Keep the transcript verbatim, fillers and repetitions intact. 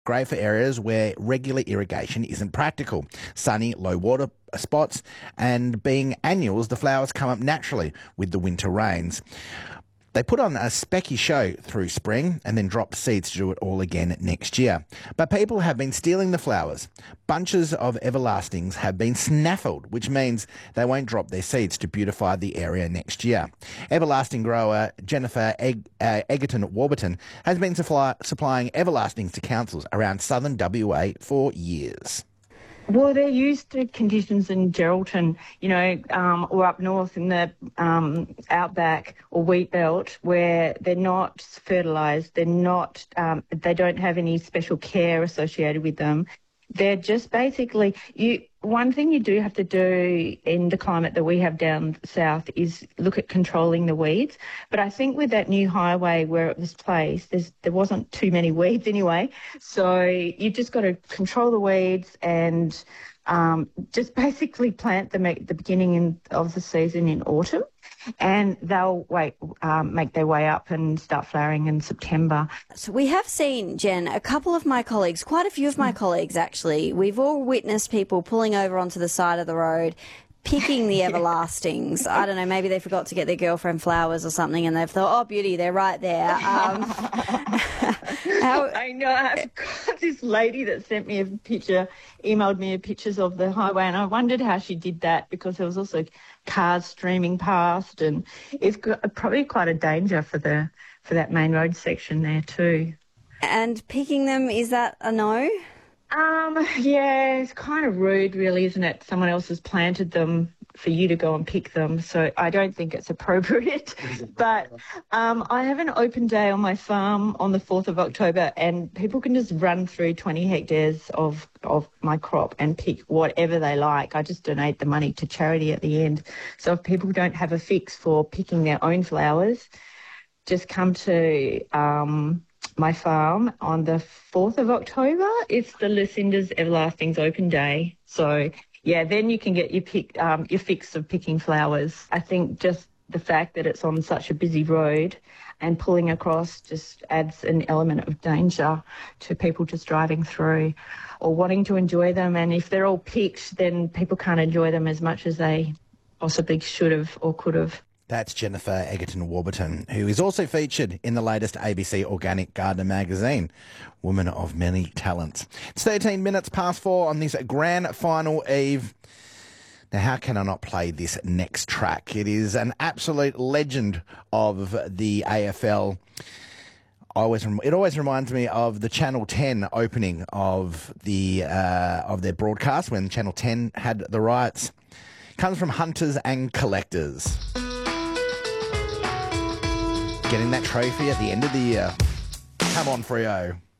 Great for areas where regular irrigation isn't practical. Sunny, low water spots, and being annuals, the flowers come up naturally with the winter rains. They put on a specky show through spring and then drop seeds to do it all again next year. But people have been stealing the flowers. Bunches of everlastings have been snaffled, which means they won't drop their seeds to beautify the area next year. Everlasting grower Jennifer Egg, uh, Egerton Warburton has been supply, supplying everlastings to councils around southern W A for years. Well, they're used to conditions in Geraldton, you know, um, or up north in the um, outback or wheat belt, where they're not fertilised, they're not, um, they don't have any special care associated with them. They're just basically, you. One thing you do have to do in the climate that we have down south is look at controlling the weeds. But I think with that new highway where it was placed, there's, there wasn't too many weeds anyway. So you've just got to control the weeds and um, just basically plant them at the beginning in, of the season in autumn. And they'll wait, um, make their way up and start flowering in September. So we have seen, Jen, a couple of my colleagues, quite a few of my colleagues actually, we've all witnessed people pulling over onto the side of the road, picking the everlastings. I don't know, maybe they forgot to get their girlfriend flowers or something and they've thought, oh, beauty, they're right there. Um, how... I know. I've got this lady that sent me a picture, emailed me pictures of the highway, and I wondered how she did that because there was also cars streaming past, and it's probably quite a danger for the for that main road section there too. And picking them, is that a no? Um, yeah, it's kind of rude, really, isn't it? Someone else has planted them for you to go and pick them, so I don't think it's appropriate. But um, I have an open day on my farm on the fourth of October, and people can just run through twenty hectares of, of my crop and pick whatever they like. I just donate the money to charity at the end. So if people don't have a fix for picking their own flowers, just come to... Um, my farm on the fourth of October. It's the Lucinda's Everlastings Open Day. So, yeah, then you can get your pick, um, your fix of picking flowers. I think just the fact that it's on such a busy road and pulling across just adds an element of danger to people just driving through or wanting to enjoy them. And if they're all picked, then people can't enjoy them as much as they possibly should have or could have. That's Jennifer Egerton Warburton, who is also featured in the latest A B C Organic Gardener magazine, Woman of Many Talents. It's thirteen minutes past four on this grand final eve. Now, how can I not play this next track? It is an absolute legend of the A F L. I always, it always reminds me of the Channel ten opening of the uh, of their broadcast when Channel ten had the rights. Comes from Hunters and Collectors. Getting that trophy at the end of the year. Come on, Freo.